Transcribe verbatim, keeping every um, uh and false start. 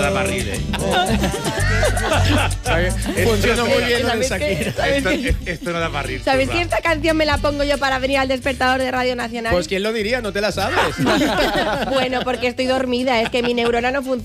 Da para reír, ¿eh? Funciona muy bien lo de ¿Sabéis qué? Shakira. ¿Sabéis Esto, qué? esto no da para reír. ¿Sabéis que Zurra. esta canción me la pongo yo para venir al despertador de Radio Nacional? Pues quién lo diría, no te la sabes. Bueno, porque estoy dormida, es que mi neurona no funciona.